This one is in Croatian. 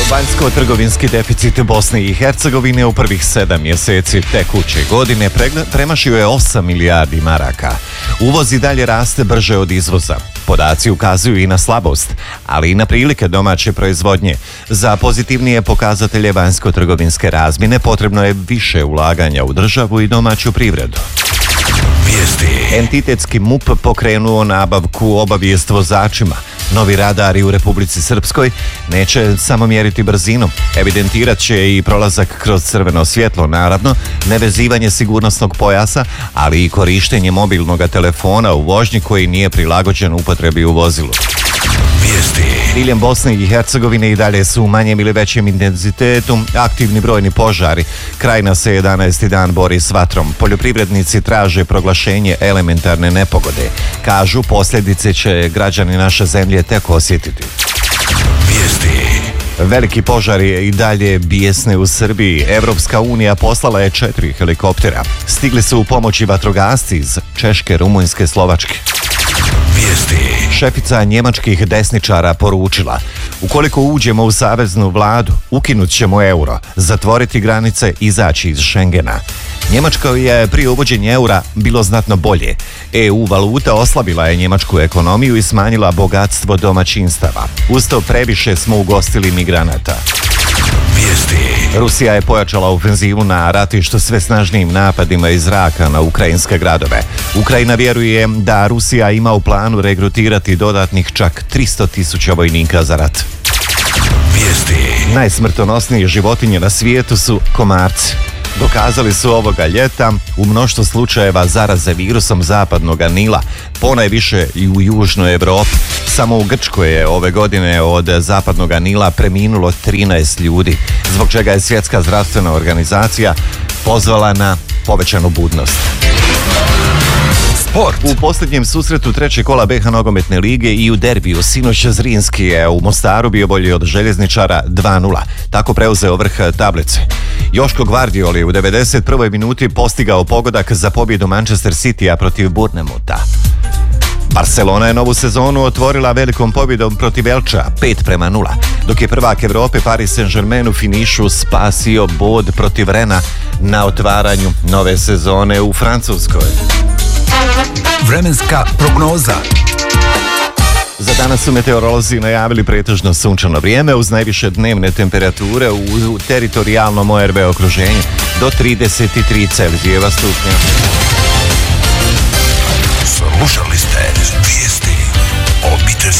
Vanjsko-trgovinski deficit Bosne i Hercegovine u prvih 7 mjeseci tekuće godine premašio je 8 milijardi maraka. Uvoz i dalje raste brže od izvoza. Podaci ukazuju i na slabost, ali i na prilike domaće proizvodnje. Za pozitivnije pokazatelje vanjsko-trgovinske razmjene potrebno je više ulaganja u državu i domaću privredu. Entitetski MUP pokrenuo nabavku obavijest vozačima. Novi radari u Republici Srpskoj neće samo mjeriti brzinu, evidentirat će i prolazak kroz crveno svjetlo, naravno, nevezivanje sigurnosnog pojasa, ali i korištenje mobilnog telefona u vožnji koji nije prilagođen upotrebi u vozilu. Diljem Bosne i Hercegovine i dalje su u manjem ili većem intenzitetu aktivni brojni požari. Krajina se 11. dan bori s vatrom. Poljoprivrednici traže proglašenje elementarne nepogode. Kažu, posljedice će građani naše zemlje tek osjetiti. Veliki požari i dalje bijesne u Srbiji. Evropska unija poslala je 4 helikoptera. Stigli su u pomoći vatrogasci iz Češke, Rumunjske, Slovačke. Šefica njemačkih desničara poručila: ukoliko uđemo u saveznu vladu, ukinut ćemo euro, zatvoriti granice, izaći iz Schengena. Njemačka je prije uvođenja eura bilo znatno bolje. EU valuta oslabila je njemačku ekonomiju i smanjila bogatstvo domaćinstava. Uz to previše smo ugostili migranata. Rusija je pojačala ofenzivu na ratištu sve snažnijim napadima iz zraka na ukrajinske gradove. Ukrajina vjeruje da Rusija ima u planu regrutirati dodatnih čak 300.000 vojnika za rat. Najsmrtonosnije životinje na svijetu su komarci. Dokazali su ovoga ljeta u mnoštvo slučajeva zaraze virusom zapadnog Nila, ponajviše i u južnoj Evropi. Samo u Grčkoj je ove godine od zapadnog Nila preminulo 13 ljudi, zbog čega je Svjetska zdravstvena organizacija pozvala na povećanu budnost. Sport. U posljednjem susretu trećeg kola BiH nogometne lige i u derbiju sinoć Zrinski je u Mostaru bio bolji od Željezničara 2:0. Tako preuzeo vrh tablice. Joško Gvardiol je u 91. minuti postigao pogodak za pobjedu Manchester Citya protiv Bournemoutha. Barcelona je novu sezonu otvorila velikom pobjedom protiv Elča 5:0, dok je prvak Evrope Paris Saint-Germain u finišu spasio bod protiv Rena na otvaranju nove sezone u Francuskoj. Vremenska prognoza. Za danas su meteorolozi najavili pretežno sunčano vrijeme uz najviše dnevne temperature u teritorijalnom ORB okruženju do 33 Celzijeva stupnja. Slušali ste vijesti